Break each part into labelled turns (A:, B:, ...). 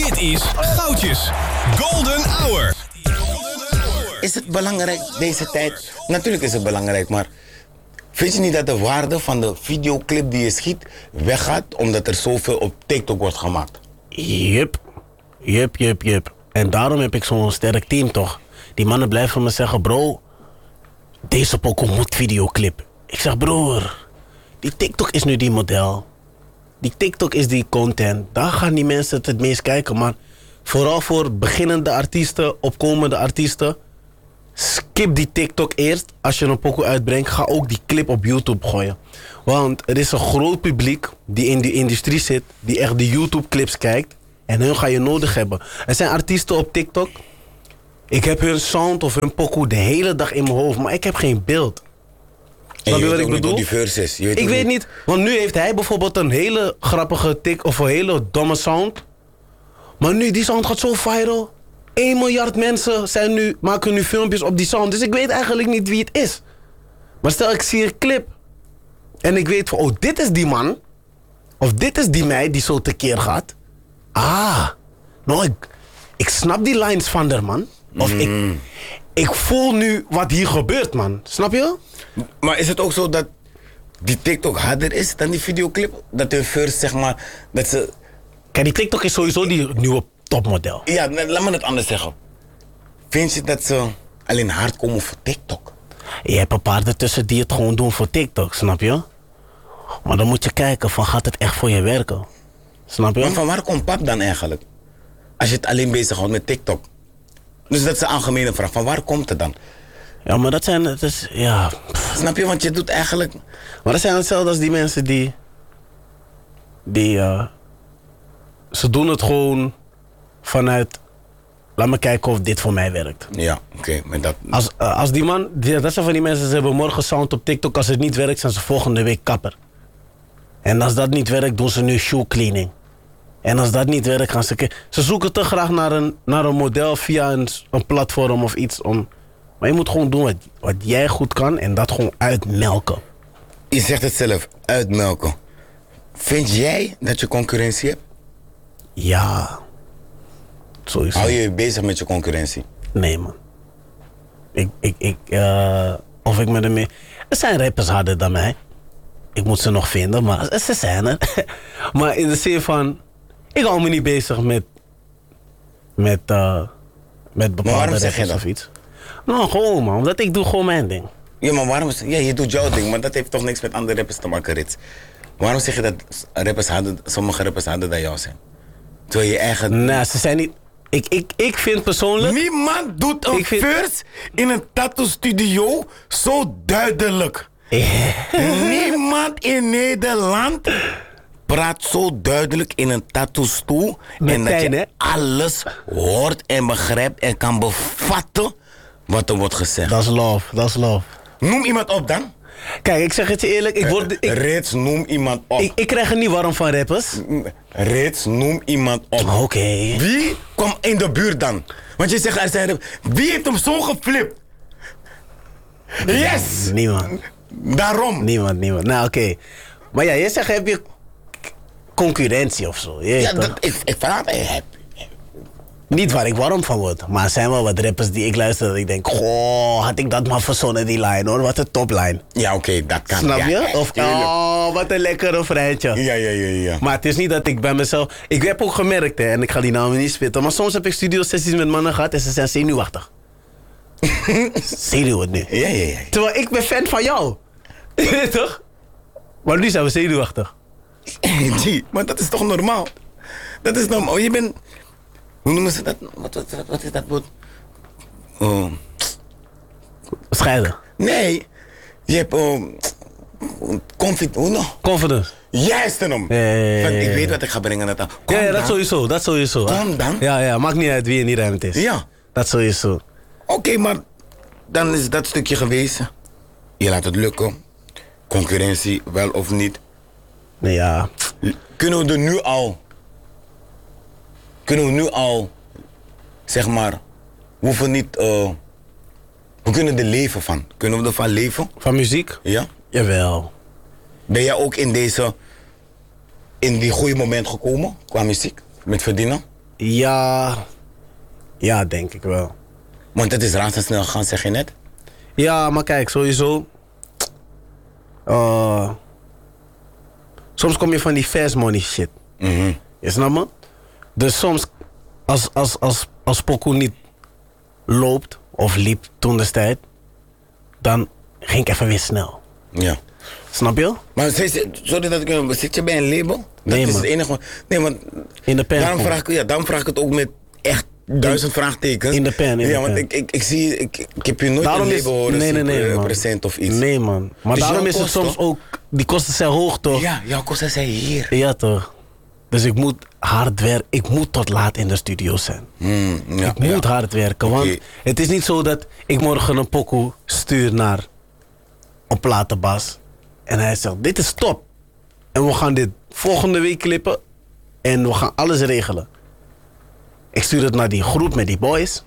A: Dit is Goudjes Golden Hour.
B: Is het belangrijk deze tijd? Natuurlijk is het belangrijk, maar vind je niet dat de waarde van de videoclip die je schiet weggaat omdat er zoveel op TikTok wordt gemaakt?
C: Jup. En daarom heb ik zo'n sterk team toch. Die mannen blijven me zeggen, bro, deze pokoe moet videoclip. Ik zeg, broer, die TikTok is nu die model. Die TikTok is die content. Daar gaan die mensen het meest kijken. Maar vooral voor beginnende artiesten, opkomende artiesten, skip die TikTok eerst. Als je een pokoe uitbrengt, ga ook die clip op YouTube gooien. Want er is een groot publiek die in die industrie zit, die echt de YouTube clips kijkt. En hun ga je nodig hebben. Er zijn artiesten op TikTok. Ik heb hun sound of hun pokoe de hele dag in mijn hoofd, maar ik heb geen beeld.
B: Snap je wat ik bedoel? Die verse is.
C: Ik weet niet, want nu heeft hij bijvoorbeeld een hele grappige tik of een hele domme sound. Maar nu, die sound gaat zo viral. 1 miljard mensen maken nu filmpjes op die sound. Dus ik weet eigenlijk niet wie het is. Maar stel ik zie een clip. En ik weet van, oh, dit is die man. Of dit is die meid die zo tekeer gaat. Nou, ik snap die lines van haar, man. Of ik voel nu wat hier gebeurt, man. Snap je?
B: Maar is het ook zo dat die TikTok harder is dan die videoclip? Dat de first, zeg maar, dat ze...
C: Kijk, die TikTok is sowieso die nieuwe topmodel.
B: Ja, laat me het anders zeggen. Vind je dat ze alleen hard komen voor TikTok?
C: Je hebt een paar ertussen die het gewoon doen voor TikTok, snap je? Maar dan moet je kijken van, gaat het echt voor je werken? Snap je?
B: Maar van waar komt pap dan eigenlijk? Als je het alleen bezighoudt met TikTok. Dus dat is een algemene vraag. Van waar komt het dan?
C: Ja, maar dat zijn... Dat is, ja.
B: Snap je? Want je doet eigenlijk...
C: Maar dat zijn hetzelfde als die mensen die... Ze doen het gewoon vanuit... Laat me kijken of dit voor mij werkt.
B: Ja, oké. Maar dat...
C: Als die man... Dat zijn van die mensen, ze hebben morgen sound op TikTok. Als het niet werkt, zijn ze volgende week kapper. En als dat niet werkt, doen ze nu shoe cleaning. En als dat niet werkt, gaan ze... Ze zoeken te graag naar een model via een platform of iets. Maar je moet gewoon doen wat jij goed kan en dat gewoon uitmelken.
B: Je zegt het zelf, uitmelken. Vind jij dat je concurrentie hebt?
C: Ja. Sowieso.
B: Hou je je bezig met je concurrentie?
C: Nee, man. Of ik me ermee... Er zijn rappers harder dan mij. Ik moet ze nog vinden, maar ze zijn er. Maar in de zin van... Ik hou me niet bezig met bepaalde rappers of iets. Nou, gewoon, man. Omdat ik doe gewoon mijn ding.
B: Ja, maar waarom... Ja, je doet jouw ding, maar dat heeft toch niks met andere rappers te maken, Rits. Waarom zeg je dat sommige rappers harder dan jou zijn? Terwijl je eigen...
C: Nee, ze zijn niet... Ik vind persoonlijk...
B: Niemand doet een verse in een tattoo studio zo duidelijk. Niemand in Nederland praat zo duidelijk in een tattoo-stoel. En dat je alles hoort en begrijpt en kan bevatten wat er wordt gezegd.
C: Dat is love.
B: Noem iemand op dan.
C: Kijk, ik zeg het je eerlijk.
B: Rits, noem iemand op.
C: Ik krijg er niet warm van rappers.
B: Rits, noem iemand op.
C: Oké.
B: Wie kwam in de buurt dan? Want je zegt, er zijn rappers. Wie heeft hem zo geflipt? Yes!
C: Niemand.
B: Daarom.
C: Niemand. Nou, oké. Maar ja, jij zegt, heb je concurrentie of zo?
B: Ja, ik vraag me.
C: Niet waar ik warm van word. Maar er zijn wel wat rappers die ik luister dat ik denk... Goh, had ik dat maar verzonnen die line hoor. Wat een toplijn.
B: Ja, oké, dat kan.
C: Snap je?
B: Ja,
C: of, oh, wat een lekker refreintje.
B: Ja.
C: Maar het is niet dat ik bij mezelf... Ik heb ook gemerkt, hè, en ik ga die namen niet spitten... maar soms heb ik studiosessies met mannen gehad en ze zijn zenuwachtig. Zenuwen nu.
B: Ja.
C: Terwijl ik ben fan van jou. Toch? Maar nu zijn we zenuwachtig.
B: Maar dat is toch normaal? Dat is normaal. Je bent... Hoe noemen ze dat? Wat is dat woord?
C: Scheiden.
B: Nee. Je hebt...
C: Confidence.
B: Juist erom.
C: Ja.
B: Ik weet wat ik ga brengen net aan.
C: Ja, dat sowieso.
B: Kom dan.
C: Ja, maakt niet uit wie in die ruimte is.
B: Ja.
C: Dat sowieso.
B: Oké, maar dan is dat stukje geweest. Je laat het lukken. Concurrentie, wel of niet.
C: Ja.
B: Kunnen we nu al, zeg maar, we hoeven niet, we kunnen er leven van. Kunnen we ervan leven?
C: Van muziek?
B: Ja.
C: Jawel.
B: Ben jij ook in die goede moment gekomen, qua muziek, met verdienen?
C: Ja, denk ik wel.
B: Want het is razendsnel gegaan, zeg je net.
C: Ja, maar kijk, sowieso. Soms kom je van die fast money shit. Je snap me? Dus soms, als pokoe niet loopt of liep toen destijds, dan ging ik even weer snel.
B: Ja.
C: Snap je?
B: Maar sorry dat ik... Zit je bij een label?
C: Nee,
B: dat is
C: man.
B: het enige... Nee, want...
C: In de pen.
B: Daarom vraag ik het ook met echt 1000 vraagtekens.
C: In de pen,
B: Ja,
C: de
B: want
C: pen.
B: ik zie... Ik heb je nooit
C: Daarom
B: een label horen
C: nee, man.
B: present of iets.
C: Nee, man. Maar
B: Dus
C: daarom
B: jouw
C: is het
B: kosten?
C: soms ook... Die kosten zijn hoog, toch?
B: Ja, jouw kosten zijn hier.
C: Ja, toch? Dus ik moet hard werken. Ik moet tot laat in de studio zijn.
B: Ja,
C: Ik moet hard werken. Want
B: Oké.
C: het is niet zo dat ik morgen een pokoe stuur naar een platenbas. En hij zegt, dit is top. En we gaan dit volgende week klippen. En we gaan alles regelen. Ik stuur het naar die groep met die boys.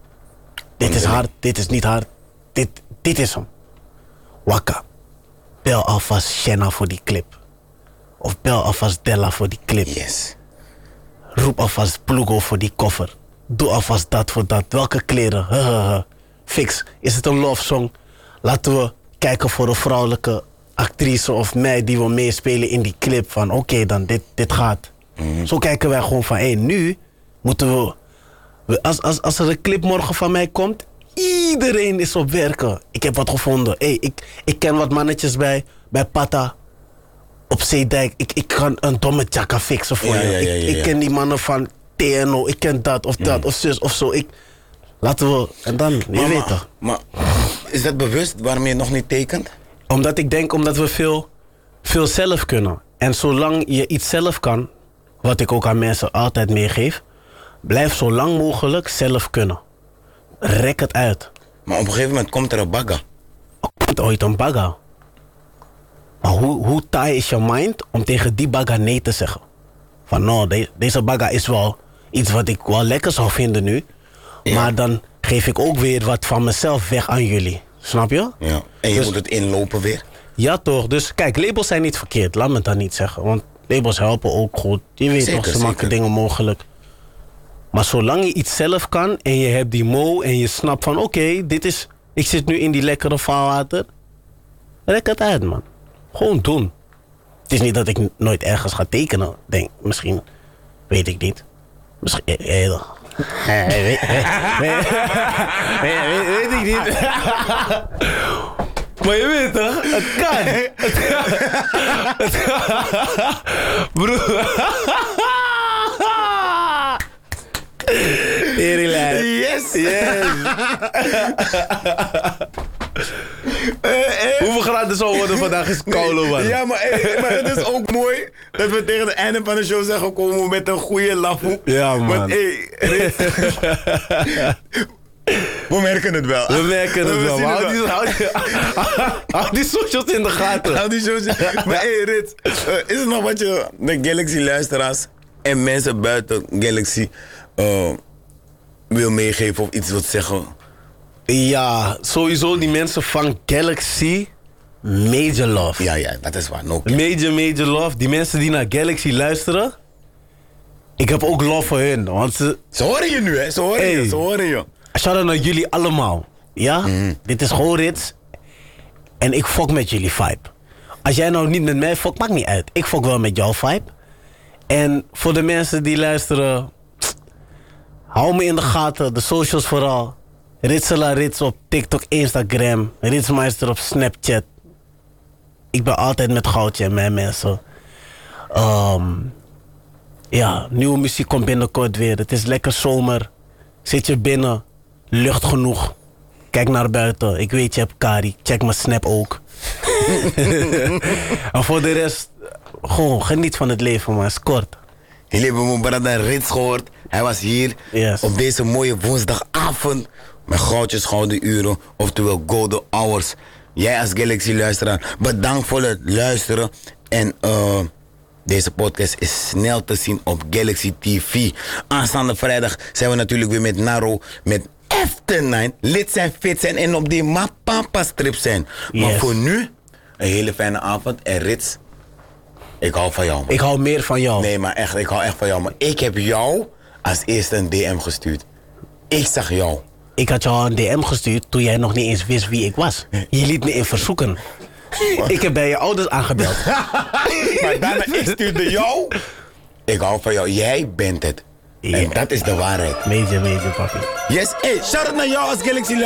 C: Dit is hard, dit is niet hard. Dit is hem. Wakka. Bel alvast Shenna voor die clip. Of bel alvast Della voor die clip.
B: Yes.
C: Roep alvast Plugo voor die koffer. Doe alvast dat voor dat. Welke kleren? Fix. Is het een love song? Laten we kijken voor een vrouwelijke actrice of mij die wil meespelen in die clip. Van oké, dan dit gaat. Zo kijken wij gewoon van nu moeten we... Als er een clip morgen van mij komt, iedereen is op werken. Ik heb wat gevonden. Ik ken wat mannetjes bij Pata. Op Zeedijk. Ik kan een domme tjaka fixen voor je. Ik ken die mannen van TNO. Ik ken dat of dat of zus of zo. Laten we... En dan, je weet toch.
B: Maar is dat bewust waarom je nog niet tekent?
C: Omdat ik denk, omdat we veel zelf kunnen. En zolang je iets zelf kan, wat ik ook aan mensen altijd meegeef, blijf zo lang mogelijk zelf kunnen. Rek het uit.
B: Maar op een gegeven moment komt er een bagga.
C: Er komt ooit een bagga. Maar hoe taai is je mind om tegen die bagga nee te zeggen? Van nou, deze bagga is wel iets wat ik wel lekker zou vinden nu. Ja. Maar dan geef ik ook weer wat van mezelf weg aan jullie. Snap je?
B: Ja. En je moet het inlopen weer.
C: Ja toch, dus kijk, labels zijn niet verkeerd. Laat me dat niet zeggen. Want labels helpen ook goed. Je weet toch, ze maken dingen mogelijk. Maar zolang je iets zelf kan en je hebt die mo en je snapt van oké, dit is... Ik zit nu in die lekkere vaarwater. Rek het uit, man. Gewoon doen. Het is niet dat ik nooit ergens ga tekenen. Denk, misschien, weet ik niet. Misschien, weet ik niet. Maar je weet toch, het kan. Het kan. Broer.
B: Yes!
C: Hoeveel graden zou worden vandaag is koude, man.
B: Ja, maar het is ook mooi dat we tegen het einde van de show zijn gekomen met een goede lafoe.
C: Ja, man.
B: Want we merken het wel.
C: We merken het wel. Hou die socials in de gaten.
B: Hou die socials. Maar Rits, is er nog wat je de Galaxy-luisteraars en mensen buiten Galaxy wil meegeven of iets wilt zeggen?
C: Ja, sowieso die mensen van Galaxy, major love.
B: Ja, dat is waar. No.
C: Major love. Die mensen die naar Galaxy luisteren, ik heb ook love voor hun. Want ze
B: horen je nu, hè? Ze horen je.
C: Shout-out naar jullie allemaal. Ja? Dit is gewoon Rits. En ik fok met jullie vibe. Als jij nou niet met mij fokt, maakt niet uit. Ik fok wel met jouw vibe. En voor de mensen die luisteren, hou me in de gaten. De socials vooral. Ritsela Rits op TikTok, Instagram. Ritsmeister op Snapchat. Ik ben altijd met goudje en mijn mensen. Ja, nieuwe muziek komt binnenkort weer. Het is lekker zomer. Zit je binnen, lucht genoeg. Kijk naar buiten. Ik weet je hebt Kari. Check mijn Snap ook. En voor de rest, gewoon geniet van het leven, man. Het is kort.
B: Jullie hebben mijn brother Rits gehoord. Hij was hier op deze mooie woensdagavond. Met goudjes, gouden uren. Oftewel golden hours. Jij als Galaxy-luisteraar, bedankt voor het luisteren. En deze podcast is snel te zien op Galaxy TV. Aanstaande vrijdag zijn we natuurlijk weer met Naro. Met F9. Lid zijn, fit zijn en op die Mapapa strip zijn.
C: Yes.
B: Maar voor nu, een hele fijne avond. En Rits, ik hou van jou, man.
C: Ik hou meer van jou.
B: Nee, maar echt, ik hou echt van jou. Maar ik heb jou als eerste een DM gestuurd. Ik zag jou.
C: Ik had jou een DM gestuurd toen jij nog niet eens wist wie ik was. Je liet me in verzoeken. Ik heb bij je ouders aangebeld.
B: Maar daarna, ik stuurde jou. Ik hou van jou. Jij bent het. En dat is de waarheid.
C: Major, papi.
B: Yes, hey, shout out naar jou als Galaxy